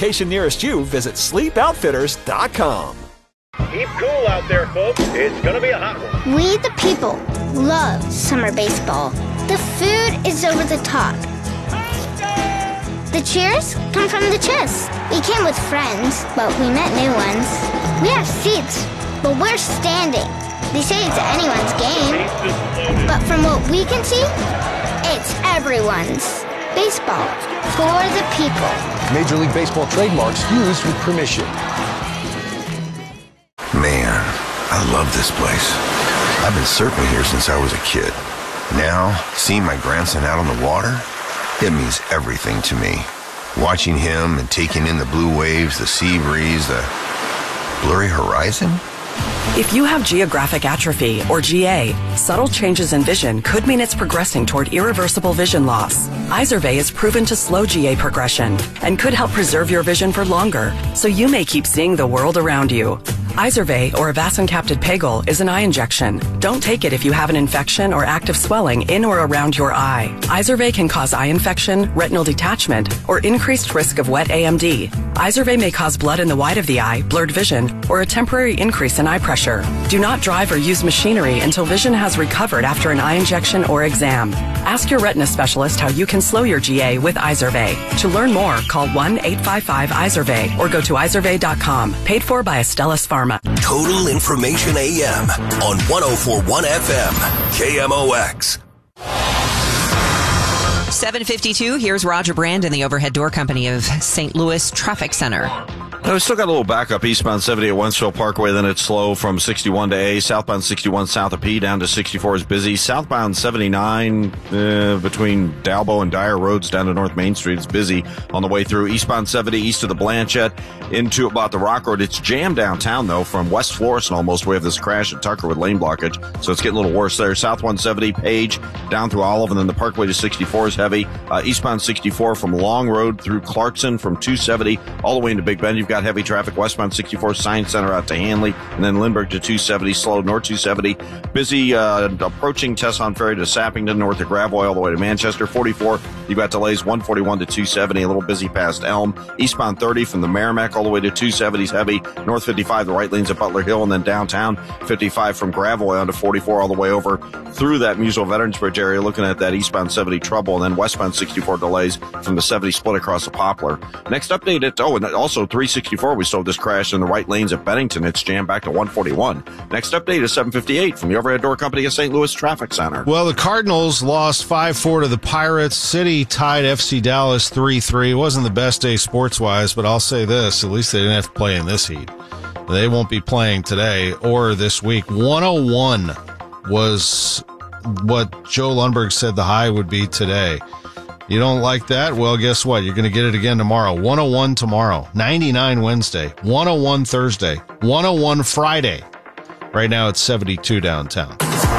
location nearest you, visit sleepoutfitters.com. Keep cool out there, folks. It's going to be a hot one. We, the people, love summer baseball. The food is over the top. The cheers come from the chest. We came with friends, but we met new ones. We have seats, but we're standing. They say it's anyone's game, but from what we can see, it's everyone's. Baseball for the people. Major League Baseball trademarks used with permission. Man, I love this place. I've been surfing here since I was a kid. Now, seeing my grandson out on the water, it means everything to me. Watching him and taking in the blue waves, the sea breeze, the blurry horizon. If you have geographic atrophy, or GA, subtle changes in vision could mean it's progressing toward irreversible vision loss. Izervay is proven to slow GA progression and could help preserve your vision for longer, so you may keep seeing the world around you. Izervay, or avacincaptad pegol, is an eye injection. Don't take it if you have an infection or active swelling in or around your eye. Izervay can cause eye infection, retinal detachment, or increased risk of wet AMD. Izervay may cause blood in the white of the eye, blurred vision, or a temporary increase in eye pressure. Do not drive or use machinery until vision has recovered after an eye injection or exam. Ask your retina specialist how you can slow your GA with Izervay. To learn more, call 1-855-IZERVAY or go to izervay.com. Paid for by Astellas Pharma. Total Information AM on 104.1 FM, KMOX. 7:52, here's Roger Brand in the Overhead Door Company of St. Louis Traffic Center. We still got a little backup eastbound 70 at Wentzville Parkway, then it's slow from 61 to A. Southbound 61 south of P down to 64 is busy. Southbound 79 between Dalbo and Dyer Roads down to North Main Street is busy on the way through. Eastbound 70 east of the Blanchette into about the Rock Road. It's jammed downtown, though, from West Florissant almost. We have this crash at Tucker with lane blockage, so it's getting a little worse there. South 170, Page, down through Olive, and then the Parkway to 64 is heavy. Eastbound 64 from Long Road through Clarkson from 270 all the way into Big Bend. You've got heavy traffic westbound 64 Science Center out to Hanley, and then Lindbergh to 270, slow north 270. Busy approaching Tesson Ferry to Sappington, north of Gravois all the way to Manchester. 44, you've got delays 141 to 270, a little busy past Elm. Eastbound 30 from the Merrimack all the way to 270 is heavy. North 55, the right lanes at Butler Hill, and then downtown 55 from Gravois onto 44 all the way over through that Musel Veterans Bridge area, looking at that eastbound 70 trouble, and then westbound 64 delays from the 70 split across the Poplar. Next update at, and also 364, we still have this crash in the right lanes at Bennington. It's jammed back to 141. Next update is 7:58 from the Overhead Door Company of St. Louis Traffic Center. Well, the Cardinals lost 5-4 to the Pirates. City tied FC Dallas 3-3. It wasn't the best day sports-wise, but I'll say this, at least they didn't have to play in this heat. They won't be playing today or this week. 101 was what Joe Lundberg said the high would be today. You don't like that? Well, guess what? You're going to get it again tomorrow. 101 tomorrow. 99 Wednesday. 101 Thursday. 101 Friday. Right now it's 72 downtown.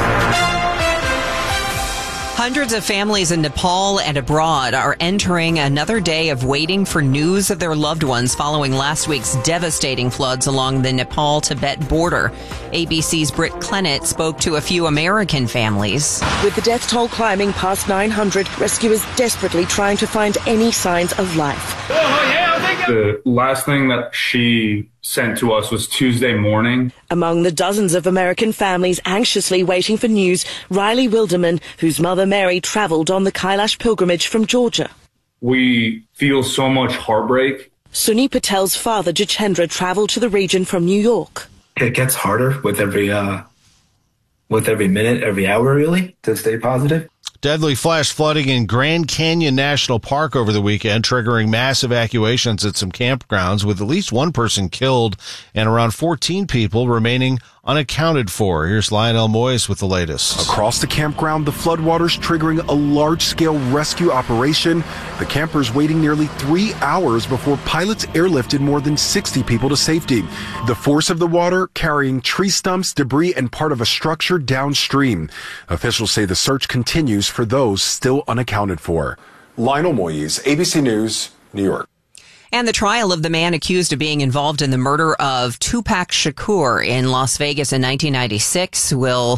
Hundreds of families in Nepal and abroad are entering another day of waiting for news of their loved ones following last week's devastating floods along the Nepal-Tibet border. ABC's Britt Clennett spoke to a few American families. With the death toll climbing past 900, rescuers desperately trying to find any signs of life. The last thing that she sent to us was Tuesday morning. Among the dozens of American families anxiously waiting for news, Riley Wilderman, whose mother Mary traveled on the Kailash pilgrimage from Georgia. We feel so much heartbreak. Sunny Patel's father, Jachendra, traveled to the region from New York. It gets harder with every minute, every hour, really, to stay positive. Deadly flash flooding in Grand Canyon National Park over the weekend, triggering mass evacuations at some campgrounds, with at least one person killed and around 14 people remaining unaccounted for. Here's Lionel Moyes with the latest. Across the campground, the floodwaters triggering a large-scale rescue operation. The campers waiting nearly 3 hours before pilots airlifted more than 60 people to safety. The force of the water carrying tree stumps, debris, and part of a structure downstream. Officials say the search continues for those still unaccounted for. Lionel Moyes, ABC News, New York. And the trial of the man accused of being involved in the murder of Tupac Shakur in Las Vegas in 1996 will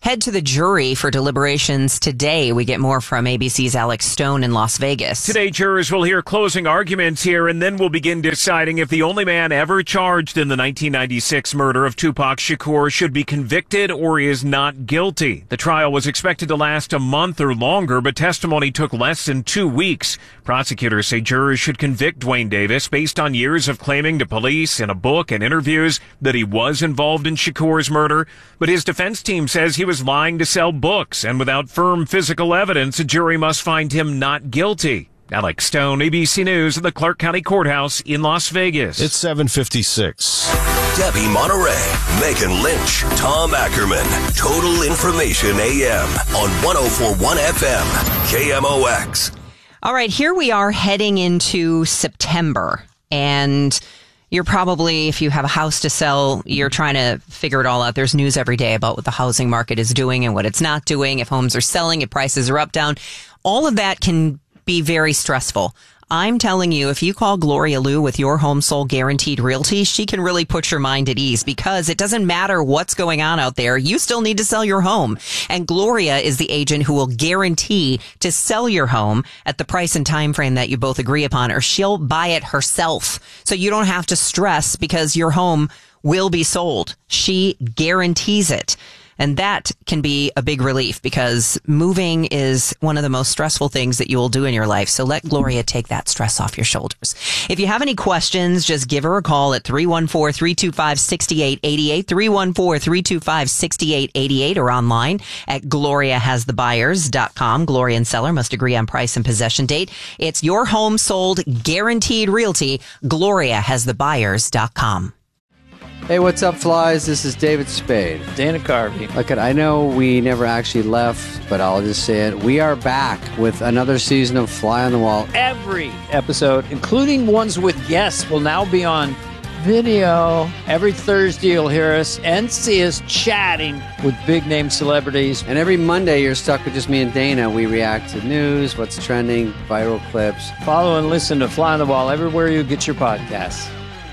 head to the jury for deliberations today. We get more from ABC's Alex Stone in Las Vegas. Today, jurors will hear closing arguments here, and then we'll begin deciding if the only man ever charged in the 1996 murder of Tupac Shakur should be convicted or is not guilty. The trial was expected to last a month or longer, but testimony took less than 2 weeks. Prosecutors say jurors should convict Duane Davis based on years of claiming to police in a book and interviews that he was involved in Shakur's murder. But his defense team says he was lying to sell books, and without firm physical evidence, a jury must find him not guilty. Alex Stone, ABC News at the Clark County Courthouse in Las Vegas. It's 7:56. Debbie Monterey, Megan Lynch, Tom Ackerman. Total Information AM on 104.1 FM, KMOX. All right, here we are heading into September, and you're probably, if you have a house to sell, you're trying to figure it all out. There's news every day about what the housing market is doing and what it's not doing, if homes are selling, if prices are up, down. All of that can be very stressful. I'm telling you, if you call Gloria Liu with Your Home Sold Guaranteed Realty, she can really put your mind at ease, because it doesn't matter what's going on out there. You still need to sell your home. And Gloria is the agent who will guarantee to sell your home at the price and time frame that you both agree upon, or she'll buy it herself. So you don't have to stress because your home will be sold. She guarantees it. And that can be a big relief, because moving is one of the most stressful things that you will do in your life. So let Gloria take that stress off your shoulders. If you have any questions, just give her a call at 314-325-6888, 314-325-6888, or online at GloriaHasTheBuyers.com. Gloria and seller must agree on price and possession date. It's Your Home Sold Guaranteed Realty, GloriaHasTheBuyers.com. Hey, what's up, flies? This is David Spade. Dana Carvey. Look, I know we never actually left, but I'll just say it. We are back with another season of Fly on the Wall. Every episode, including ones with guests, will now be on video. Every Thursday, you'll hear us and see us chatting with big-name celebrities. And every Monday, you're stuck with just me and Dana. We react to news, what's trending, viral clips. Follow and listen to Fly on the Wall everywhere you get your podcasts.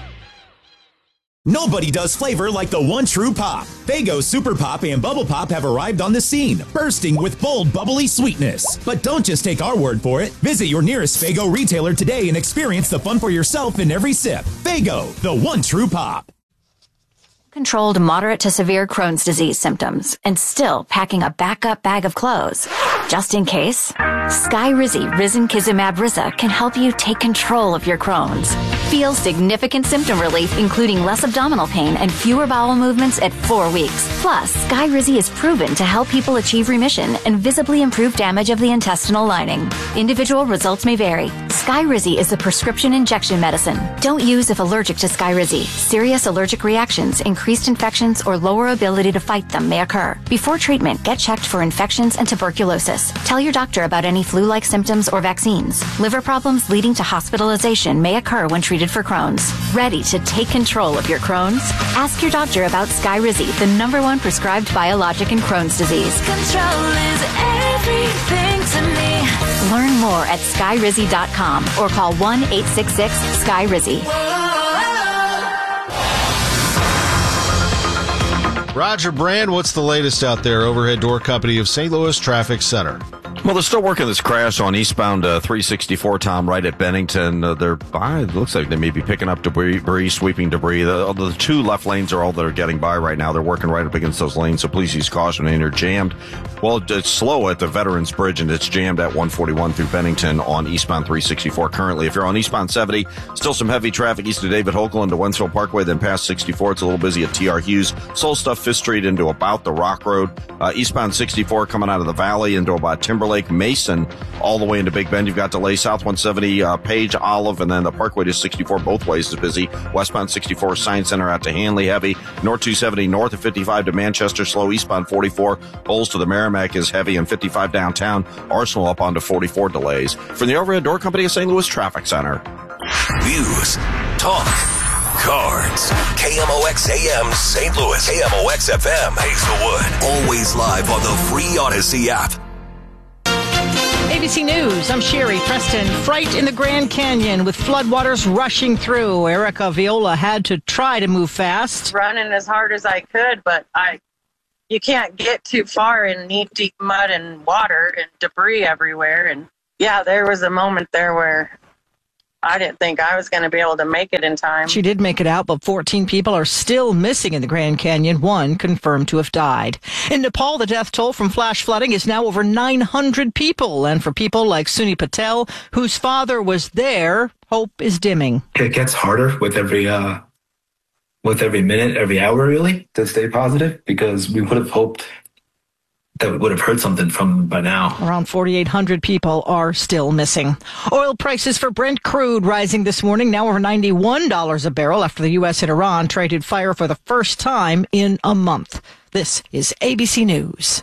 Nobody does flavor like the one true pop. Faygo Super Pop and Bubble Pop have arrived on the scene, bursting with bold, bubbly sweetness. But don't just take our word for it. Visit your nearest Faygo retailer today and experience the fun for yourself in every sip. Faygo, the one true pop. Controlled moderate to severe Crohn's disease symptoms and still packing a backup bag of clothes just in case? Skyrizi Risankizumab Riza can help you take control of your Crohn's. Feel significant symptom relief, including less abdominal pain and fewer bowel movements at 4 weeks. Plus, Skyrizi is proven to help people achieve remission and visibly improve damage of the intestinal lining. Individual results may vary. Skyrizi is a prescription injection medicine. Don't use if allergic to Skyrizi. Serious allergic reactions, increased infections, or lower ability to fight them may occur. Before treatment, get checked for infections and tuberculosis. Tell your doctor about any flu-like symptoms or vaccines. Liver problems leading to hospitalization may occur when treated for Crohn's. Ready to take control of your Crohn's? Ask your doctor about Skyrizi, the #1 prescribed biologic in Crohn's disease. Control is everything to me. Learn more at Skyrizi.com or call 1-866-SKYRIZI. Roger Brand, what's the latest out there? Overhead Door Company of St. Louis Traffic Center. Well, they're still working this crash on eastbound 364, Tom, right at Bennington. It looks like they may be picking up debris, sweeping debris. The two left lanes are all that are getting by right now. They're working right up against those lanes, so please use caution. And they're jammed. Well, it's slow at the Veterans Bridge, and it's jammed at 141 through Bennington on eastbound 364 currently. If you're on eastbound 70, still some heavy traffic east of David Hoagland to Wentzville Parkway, then past 64. It's a little busy at T.R. Hughes. Soul Stuff, Fifth Street into about the Rock Road. Eastbound 64 coming out of the valley into about Timberlake, Mason, all the way into Big Bend. You've got delays south 170, Page, Olive, and then the Parkway to 64 both ways is busy. Westbound 64, Science Center out to Hanley heavy. North 270 north of 55 to Manchester slow. Eastbound 44, Bowles to the Merrimack is heavy, and 55 downtown. Arsenal up onto 44 delays. From the Overhead Door Company of St. Louis Traffic Center. News, talk, cards. KMOX AM St. Louis. KMOX FM Hazelwood. Always live on the free Odyssey app. ABC News, I'm Sherry Preston. Fright in the Grand Canyon with floodwaters rushing through. Erica Viola had to try to move fast. Running as hard as I could, but I you can't get too far in knee-deep mud and water and debris everywhere. And yeah, there was a moment there where I didn't think I was going to be able to make it in time. She did make it out, but 14 people are still missing in the Grand Canyon, one confirmed to have died. In Nepal, the death toll from flash flooding is now over 900 people. And for people like Suni Patel, whose father was there, hope is dimming. It gets harder with every minute, every hour, really, to stay positive, because we would have hoped that we would have heard something from them by now. Around 4,800 people are still missing. Oil prices for Brent crude rising this morning, now over $91 a barrel after the U.S. and Iran traded fire for the first time in a month. This is ABC News.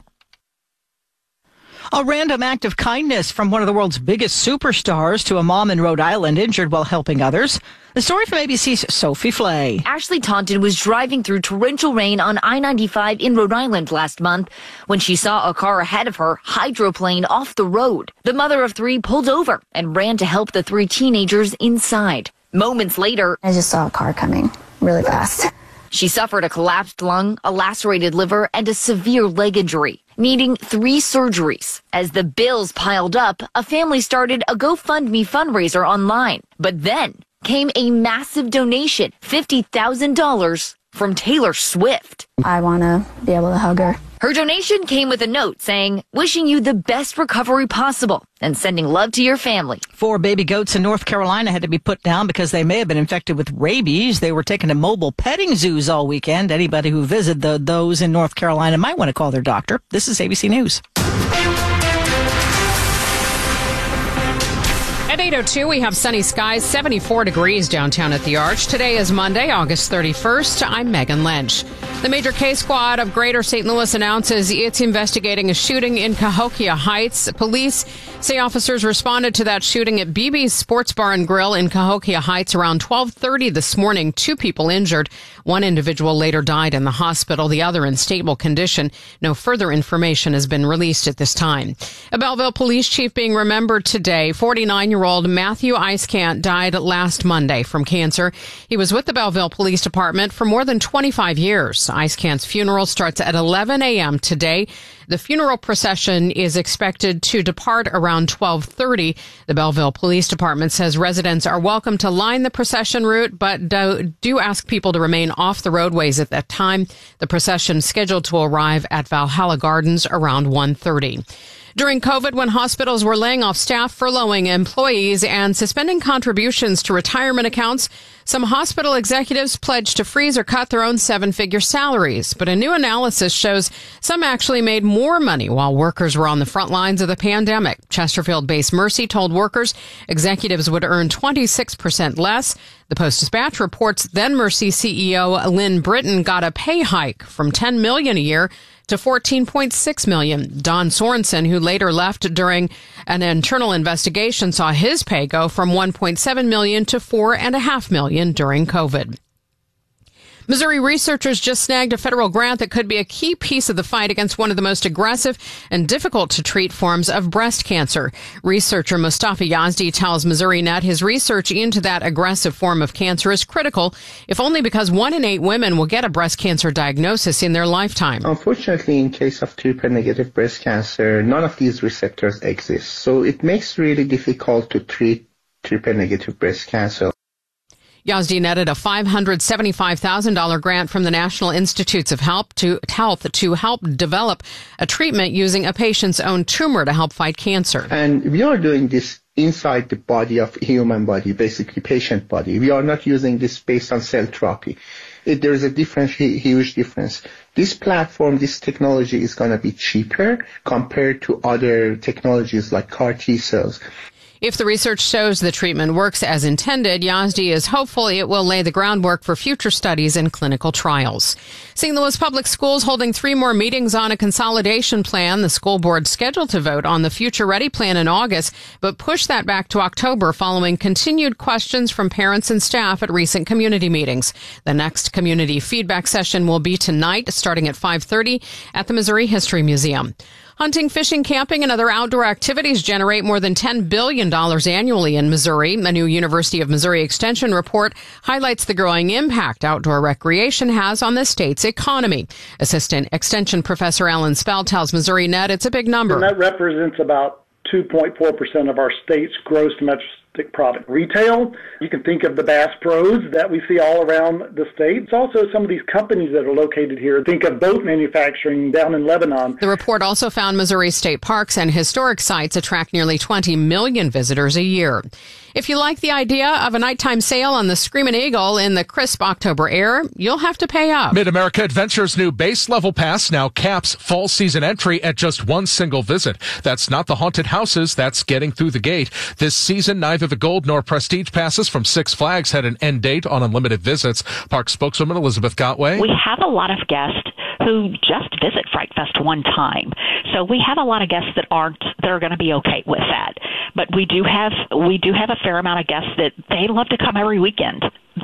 A random act of kindness from one of the world's biggest superstars to a mom in Rhode Island injured while helping others. The story from ABC's Sophie Flay. Ashley Taunton was driving through torrential rain on I-95 in Rhode Island last month when she saw a car ahead of her hydroplane off the road. The mother of three pulled over and ran to help the three teenagers inside. Moments later, I just saw a car coming really fast. She suffered a collapsed lung, a lacerated liver, and a severe leg injury, needing 3 surgeries. As the bills piled up, a family started a GoFundMe fundraiser online. But then came a massive donation, $50,000 from Taylor Swift. I want to be able to hug her. Her donation came with a note saying, wishing you the best recovery possible and sending love to your family. 4 baby goats in North Carolina had to be put down because they may have been infected with rabies. They were taken to mobile petting zoos all weekend. Anybody who visited those in North Carolina might want to call their doctor. This is ABC News. At 8:02, we have sunny skies, 74 degrees downtown at the Arch. Today is Monday, August 31st. I'm Megan Lynch. The major case squad of Greater St. Louis announces it's investigating a shooting in Cahokia Heights. Police say officers responded to that shooting at BB's Sports Bar and Grill in Cahokia Heights around 12:30 this morning. 2 people injured. One individual later died in the hospital, the other in stable condition. No further information has been released at this time. A Belleville police chief being remembered today, 49-year-old Matthew Icecant died last Monday from cancer. He was with the Belleville Police Department for more than 25 years. Icecant's funeral starts at 11 a.m. today. The funeral procession is expected to depart around 12:30. The Belleville Police Department says residents are welcome to line the procession route, but do ask people to remain off the roadways at that time. The procession is scheduled to arrive at Valhalla Gardens around 1:30. During COVID, when hospitals were laying off staff, furloughing employees, and suspending contributions to retirement accounts, some hospital executives pledged to freeze or cut their own 7-figure salaries. But a new analysis shows some actually made more money while workers were on the front lines of the pandemic. Chesterfield-based Mercy told workers executives would earn 26% less. The Post-Dispatch reports then Mercy CEO Lynn Britton got a pay hike from $10 million a year to $14.6 million. Don Sorensen, who later left during an internal investigation, saw his pay go from $1.7 million to $4.5 million during COVID. Missouri researchers just snagged a federal grant that could be a key piece of the fight against one of the most aggressive and difficult to treat forms of breast cancer. Researcher Mustafa Yazdi tells MissouriNet his research into that aggressive form of cancer is critical, if only because 1 in 8 women will get a breast cancer diagnosis in their lifetime. Unfortunately, in case of triple-negative breast cancer, none of these receptors exist. So it makes it really difficult to treat triple-negative breast cancer. Yazdi netted a $575,000 grant from the National Institutes of Health to help develop a treatment using a patient's own tumor to help fight cancer. And we are doing this inside the body of human body, basically patient body. We are not using this based on cell therapy. There is a huge difference. This platform, this technology is going to be cheaper compared to other technologies like CAR T cells. If the research shows the treatment works as intended, Yazdi is hopeful it will lay the groundwork for future studies and clinical trials. St. Louis Public Schools holding 3 more meetings on a consolidation plan. The school board scheduled to vote on the Future Ready plan in August, but pushed that back to October following continued questions from parents and staff at recent community meetings. The next community feedback session will be tonight, starting at 5:30 at the Missouri History Museum. Hunting, fishing, camping, and other outdoor activities generate more than $10 billion annually in Missouri. A new University of Missouri Extension report highlights the growing impact outdoor recreation has on the state's economy. Assistant Extension Professor Alan Spell tells Missouri Net it's a big number. And that represents about 2.4% of our state's gross domestic product. Retail, you can think of the Bass Pros that we see all around the state. It's also some of these companies that are located here. Think of boat manufacturing down in Lebanon. The report also found Missouri state parks and historic sites attract nearly 20 million visitors a year. If you like the idea of a nighttime sail on the Screamin' Eagle in the crisp October air, you'll have to pay up. Mid-America Adventure's new base level pass now caps fall season entry at just one single visit. That's not the haunted houses, that's getting through the gate. This season, neither the gold nor prestige passes from Six Flags had an end date on unlimited visits. Park spokeswoman Elizabeth Gotway. We have a lot of guests who just visit Fright Fest one time. So we have a lot of guests that are going to be okay with that. But we do have a fair amount of guests that they love to come every weekend.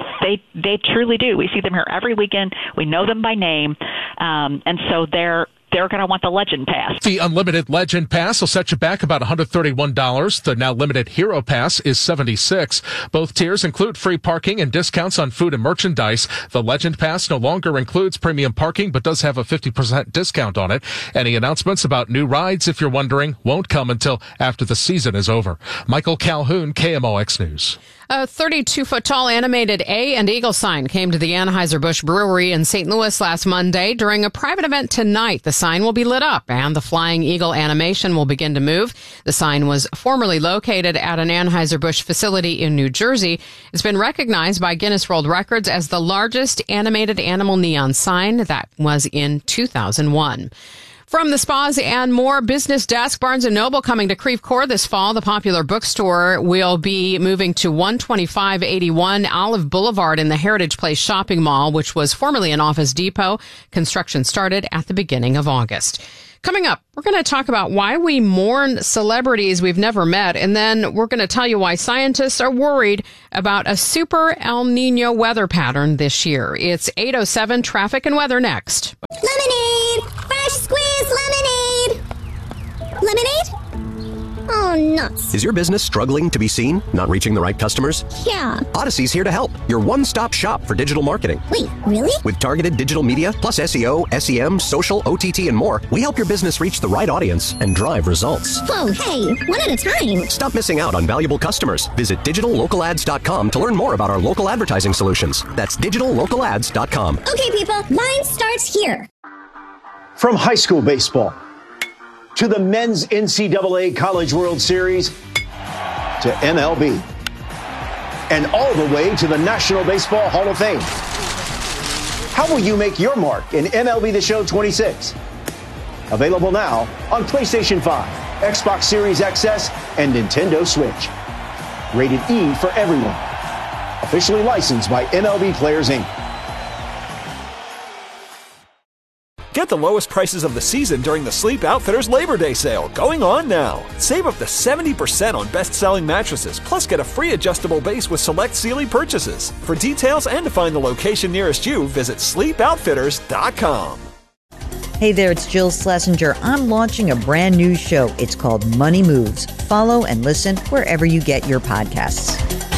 They truly do. We see them here every weekend. We know them by name. And so they're going to want the Legend Pass. The unlimited Legend Pass will set you back about $131. The now limited Hero Pass is $76. Both tiers include free parking and discounts on food and merchandise. The Legend Pass no longer includes premium parking, but does have a 50% discount on it. Any announcements about new rides, if you're wondering, won't come until after the season is over. Michael Calhoun, KMOX News. A 32-foot-tall animated A and Eagle sign came to the Anheuser-Busch Brewery in St. Louis last Monday. During a private event tonight, the sign will be lit up and the Flying Eagle animation will begin to move. The sign was formerly located at an Anheuser-Busch facility in New Jersey. It's been recognized by Guinness World Records as the largest animated animal neon sign. That was in 2001. From the spas and more, Business Desk, Barnes & Noble coming to Creve Coeur this fall. The popular bookstore will be moving to 12581 Olive Boulevard in the Heritage Place shopping mall, which was formerly an Office Depot. Construction started at the beginning of August. Coming up, we're going to talk about why we mourn celebrities we've never met, and then we're going to tell you why scientists are worried about a super El Nino weather pattern this year. It's 8:07 traffic and weather next. Lemonade! Fresh squeezed lemonade! Lemonade? Oh, nuts. Is your business struggling to be seen? Not reaching the right customers? Yeah. Odyssey's here to help. Your one-stop shop for digital marketing. Wait, really? With targeted digital media, plus SEO, SEM, social, OTT, and more, we help your business reach the right audience and drive results. Whoa, hey, one at a time. Stop missing out on valuable customers. Visit digitallocalads.com to learn more about our local advertising solutions. That's digitallocalads.com. Okay, people, mine starts here. From high school baseball to the men's NCAA College World Series to MLB and all the way to the National Baseball Hall of Fame. How will you make your mark in MLB The Show 26? Available now on PlayStation 5, Xbox Series XS, and Nintendo Switch. Rated E for everyone. Officially licensed by MLB Players Inc. Get the lowest prices of the season during the Sleep Outfitters Labor Day sale, going on now. Save up to 70% on best-selling mattresses, plus get a free adjustable base with select Sealy purchases. For details and to find the location nearest you, visit sleepoutfitters.com. Hey there, it's Jill Schlesinger. I'm launching a brand new show. It's called Money Moves. Follow and listen wherever you get your podcasts.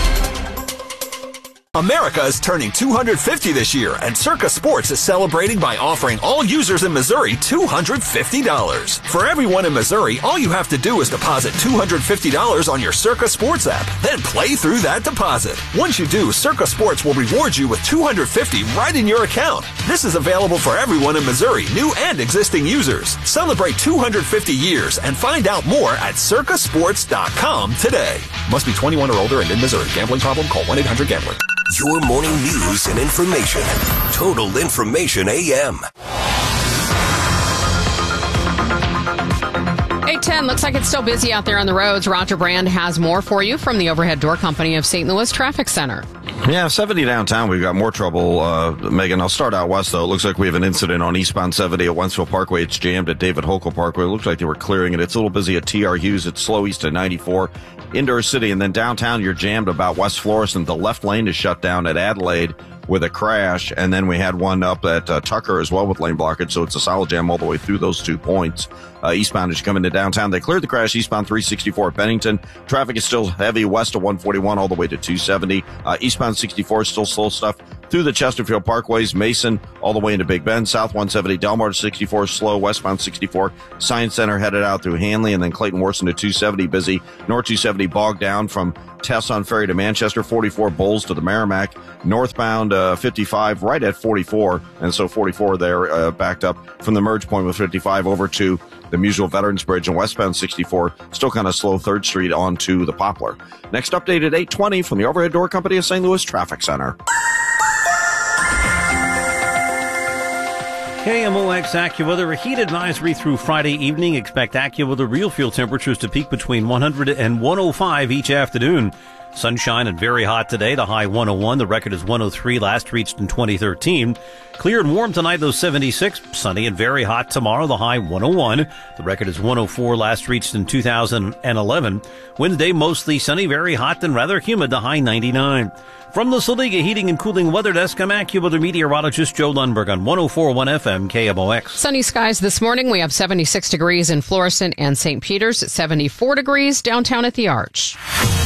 America is turning 250 this year, and Circa Sports is celebrating by offering all users in Missouri $250. For everyone in Missouri, all you have to do is deposit $250 on your Circa Sports app, then play through that deposit. Once you do, Circa Sports will reward you with $250 right in your account. This is available for everyone in Missouri, new and existing users. Celebrate 250 years and find out more at circasports.com today. Must be 21 or older and in Missouri. Gambling problem? Call 1-800-GAMBLER. Your morning news and information. Total Information AM. 8:10, looks like it's still busy out there on the roads. Roger Brand has more for you from the Overhead Door Company of St. Louis Traffic Center. Yeah, 70 downtown. We've got more trouble, Megan. I'll start out west, though. It looks like we have an incident on eastbound 70 at Wentzville Parkway. It's jammed at David Hokel Parkway. It looks like they were clearing it. It's a little busy at T.R. Hughes. It's slow east of 94. Indoor City, and then downtown, you're jammed about West Florissant. The left lane is shut down at Adelaide. with a crash. And then we had one up at Tucker as well with lane blockage. So it's a solid jam all the way through those 2 points. Eastbound as you come into downtown, they cleared the crash eastbound 364 at Bennington. Traffic is still heavy west of 141 all the way to 270. Eastbound 64 is still slow stuff through the Chesterfield Parkways, Mason all the way into Big Bend. South 170, Delmar 64 slow, westbound 64. Science Center headed out through Hanley, and then Clayton Worson to 270 busy. North 270 bogged down from Tesson Ferry to Manchester, 44 Bulls to the Merrimack. Northbound 55 right at 44, and so 44 there backed up from the merge point with 55 over to the Muswell Veterans Bridge, and westbound 64 still kind of slow 3rd Street onto the Poplar. Next update at 8:20 from the Overhead Door Company of St. Louis Traffic Center. KMOX AccuWeather, a heat advisory through Friday evening. Expect AccuWeather real fuel temperatures to peak between 100 and 105 each afternoon. Sunshine and very hot today. The high 101. The record is 103, last reached in 2013. Clear and warm tonight, though 76. Sunny and very hot tomorrow. The high 101. The record is 104, last reached in 2011. Wednesday, mostly sunny, very hot and rather humid. The high 99. From the Saliga Heating and Cooling Weather Desk, I'm AccuWeather meteorologist Joe Lundberg on 104.1 FM KMOX. Sunny skies this morning. We have 76 degrees in Florissant and St. Peter's, 74 degrees downtown at the Arch.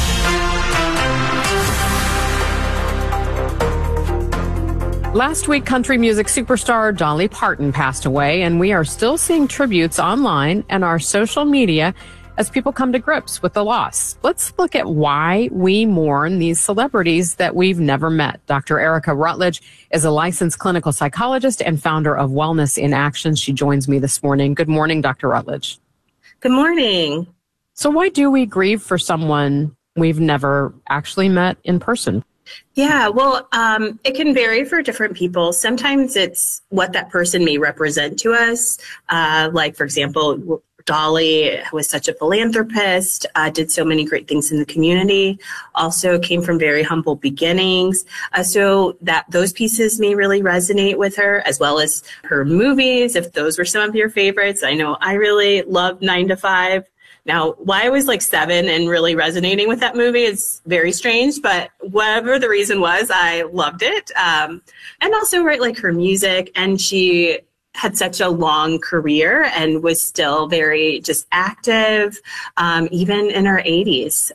Last week, country music superstar Dolly Parton passed away, and we are still seeing tributes online and our social media as people come to grips with the loss. Let's look at why we mourn these celebrities that we've never met. Dr. Erica Rutledge is a licensed clinical psychologist and founder of Wellness in Action. She joins me this morning. Good morning, Dr. Rutledge. Good morning. So why do we grieve for someone we've never actually met in person? Yeah, well, it can vary for different people. Sometimes it's what that person may represent to us. Like, for example, Dolly was such a philanthropist, did so many great things in the community, also came from very humble beginnings. So that those pieces may really resonate with her, as well as her movies, if those were some of your favorites. I know I really loved 9 to 5. Now, why I was like 7 and really resonating with that movie is very strange, but whatever the reason was, I loved it. And also, right, like her music, and she had such a long career and was still very just active, even in her 80s.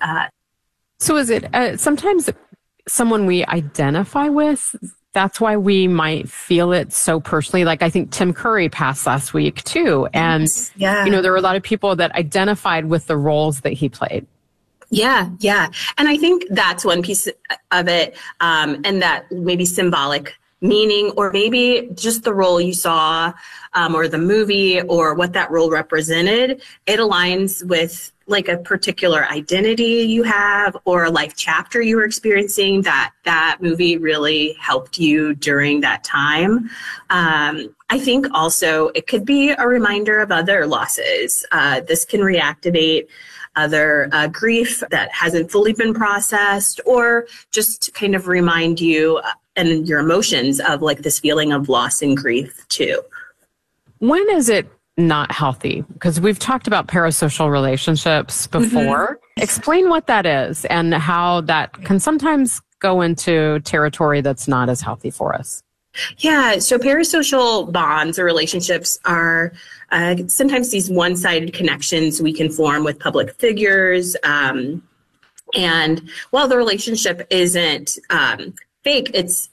So is it sometimes someone we identify with? That's why we might feel it so personally. Like I think Tim Curry passed last week too. And, yeah. You know, there were a lot of people that identified with the roles that he played. Yeah, yeah. And I think that's one piece of it. And that maybe symbolic meaning, or maybe just the role you saw, or the movie, or what that role represented. It aligns with like a particular identity you have, or a life chapter you were experiencing that movie really helped you during that time. I think also it could be a reminder of other losses. This can reactivate other grief that hasn't fully been processed, or just kind of remind you and your emotions of like this feeling of loss and grief too. When is it not healthy? Because we've talked about parasocial relationships before. Mm-hmm. Explain what that is and how that can sometimes go into territory that's not as healthy for us. Yeah, so parasocial bonds or relationships are sometimes these one-sided connections we can form with public figures. And while the relationship isn't fake, it's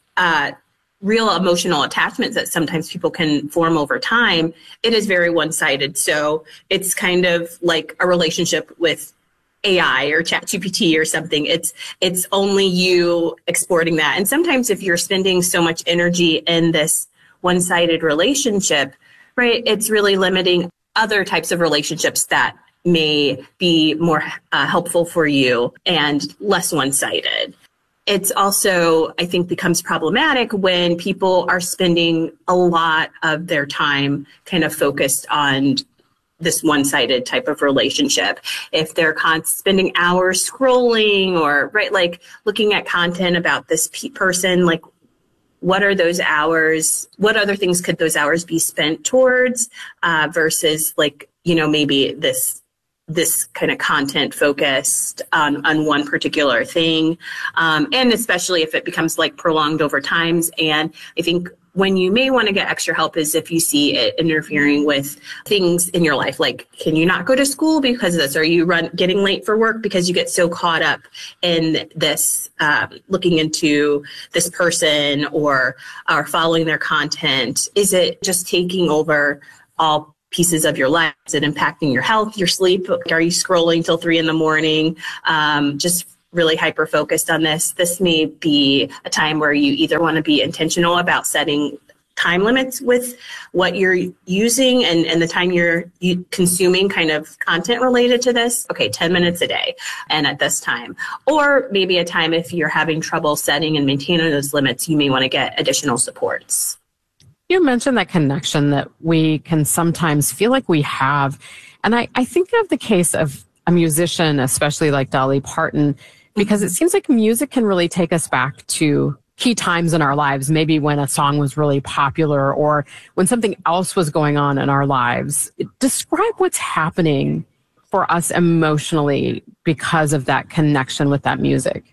real emotional attachments that sometimes people can form over time. It is very one-sided. So it's kind of like a relationship with AI or ChatGPT or something. It's only you exporting that. And sometimes if you're spending so much energy in this one-sided relationship, right, it's really limiting other types of relationships that may be more helpful for you and less one-sided. It's also, I think, becomes problematic when people are spending a lot of their time kind of focused on this one-sided type of relationship. If they're spending hours scrolling or, right, like looking at content about this person, like what are those hours? What other things could those hours be spent towards versus like, you know, maybe this this kind of content focused on one particular thing. And especially if it becomes like prolonged over times. And I think when you may want to get extra help is if you see it interfering with things in your life, like can you not go to school because of this? Are you getting late for work because you get so caught up in this, looking into this person or following their content? Is it just taking over all pieces of your life? Is it impacting your health, your sleep? Are you scrolling till 3 a.m? Just really hyper focused on this. This may be a time where you either want to be intentional about setting time limits with what you're using and the time you're consuming kind of content related to this. Okay, 10 minutes a day and at this time. Or maybe a time if you're having trouble setting and maintaining those limits, you may want to get additional supports. You mentioned that connection that we can sometimes feel like we have. And I think of the case of a musician, especially like Dolly Parton, because it seems like music can really take us back to key times in our lives, maybe when a song was really popular or when something else was going on in our lives. Describe what's happening for us emotionally because of that connection with that music.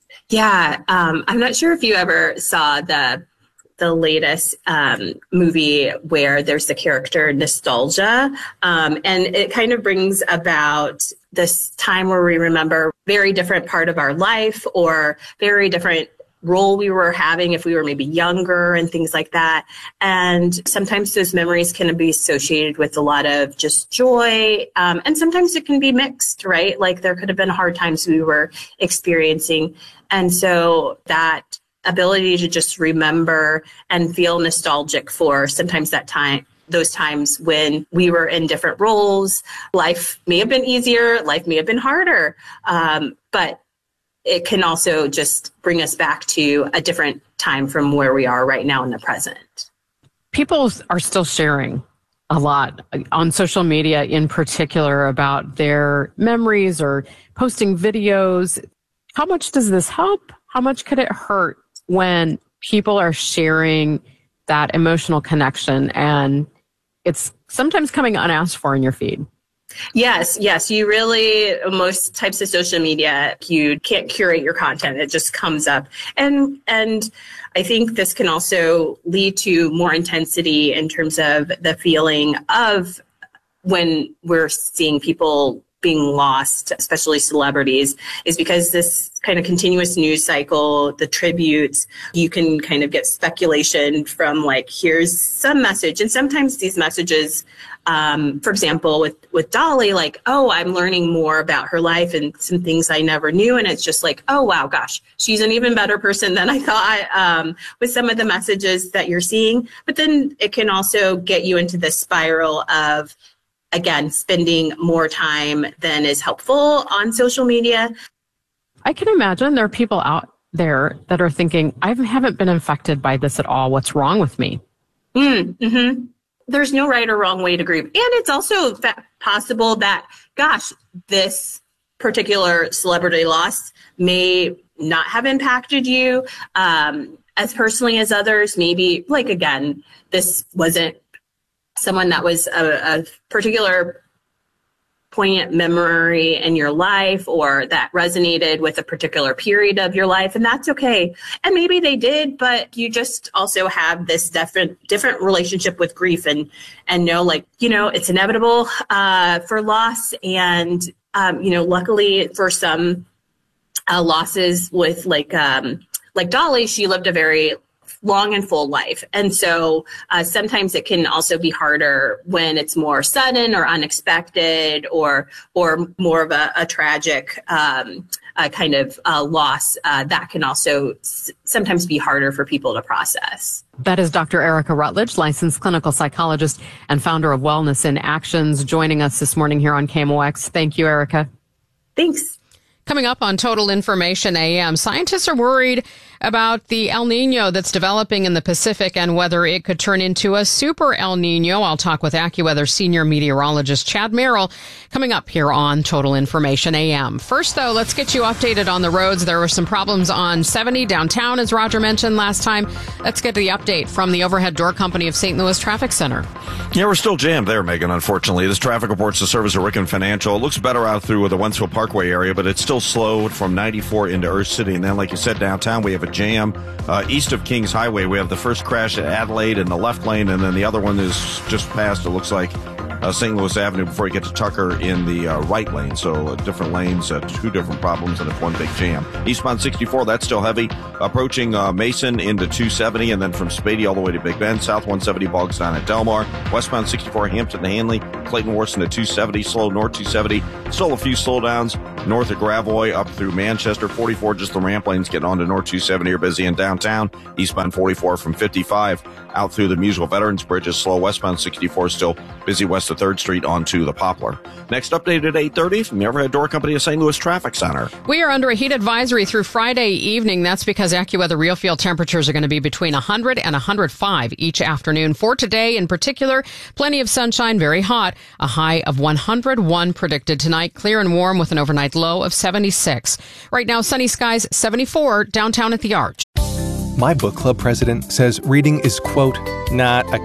Yeah, I'm not sure if you ever saw the latest movie where there's the character Nostalgia, and it kind of brings about this time where we remember very different part of our life or very different role we were having if we were maybe younger and things like that. And sometimes those memories can be associated with a lot of just joy, and sometimes it can be mixed, right? Like there could have been hard times we were experiencing. And so that ability to just remember and feel nostalgic for sometimes that time, those times when we were in different roles. Life may have been easier, life may have been harder, but it can also just bring us back to a different time from where we are right now in the present. People are still sharing a lot on social media in particular about their memories or posting videos. How much does this help? How much could it hurt when people are sharing that emotional connection and it's sometimes coming unasked for in your feed? Yes. You really, most types of social media, you can't curate your content. It just comes up. And I think this can also lead to more intensity in terms of the feeling of when we're seeing people being lost, especially celebrities, is because this kind of continuous news cycle, the tributes, you can kind of get speculation from like, here's some message. And sometimes these messages, for example, with Dolly, like, oh, I'm learning more about her life and some things I never knew. And it's just like, oh, wow, gosh, she's an even better person than I thought, with some of the messages that you're seeing. But then it can also get you into this spiral of, again, spending more time than is helpful on social media. I can imagine there are people out there that are thinking, I haven't been infected by this at all. What's wrong with me? Mm-hmm. There's no right or wrong way to grieve. And it's also possible that, gosh, this particular celebrity loss may not have impacted you as personally as others. Maybe, like, again, this wasn't someone that was a particular poignant memory in your life or that resonated with a particular period of your life, and that's okay. And maybe they did, but you just also have this different relationship with grief and know, like, you know, it's inevitable for loss. And, you know, luckily for some losses with like Dolly, she lived a very long and full life. And so sometimes it can also be harder when it's more sudden or unexpected or more of a tragic kind of loss. That can also sometimes be harder for people to process. That is Dr. Erica Rutledge, licensed clinical psychologist and founder of Wellness in Actions, joining us this morning here on KMOX. Thank you, Erica. Thanks. Coming up on Total Information AM, scientists are worried about the El Nino that's developing in the Pacific and whether it could turn into a super El Nino. I'll talk with AccuWeather senior meteorologist Chad Merrill coming up here on Total Information AM. First, though, let's get you updated on the roads. There were some problems on 70 downtown, as Roger mentioned last time. Let's get the update from the Overhead Door Company of St. Louis Traffic Center. Yeah, we're still jammed there, Megan, unfortunately. This traffic reports the service of Ricken Financial. It looks better out through the Wentzville Parkway area, but it's still slow from 94 into Earth City. And then, like you said, downtown, we have a jam. East of Kings Highway, we have the first crash at Adelaide in the left lane, and then the other one is just past, it looks like, St. Louis Avenue before you get to Tucker in the right lane. So different lanes, two different problems, and it's one big jam. Eastbound 64, that's still heavy. Approaching Mason into 270, and then from Spady all the way to Big Bend. South 170 bogs down at Delmar. Westbound 64, Hampton to Hanley. Clayton Worcester to 270, slow north 270. Still a few slowdowns north of Gravois up through Manchester. 44, just the ramp lanes getting on to north 270 are busy in downtown. Eastbound 44 from 55 out through the Muswell Veterans Bridge is slow. Westbound 64 still busy west of 3rd Street onto the Poplar. Next update at 8:30 from the Overhead Door Company of St. Louis Traffic Center. We are under a heat advisory through Friday evening. That's because AccuWeather real field temperatures are going to be between 100 and 105 each afternoon. For today in particular, plenty of sunshine, very hot. A high of 101 predicted tonight. Clear and warm with an overnight low of 76. Right now, sunny skies, 74 downtown at the Arch. My book club president says reading is, quote, not a